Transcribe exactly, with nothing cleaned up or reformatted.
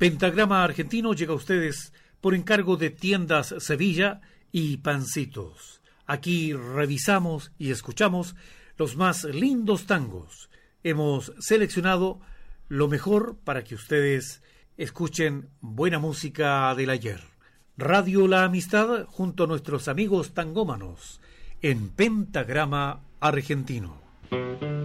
Pentagrama Argentino llega a ustedes por encargo de Tiendas Sevilla y Pancitos. Aquí revisamos y escuchamos los más lindos tangos. Hemos seleccionado lo mejor para que ustedes escuchen buena música del ayer. Radio La Amistad junto a nuestros amigos tangómanos en Pentagrama Argentino.